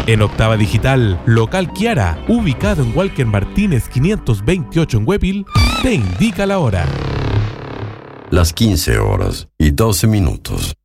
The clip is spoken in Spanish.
En Octava Digital, Local Kiara, ubicado en Walker Martínez 528 en Huepil, te indica la hora. Las 15 horas y 12 minutos.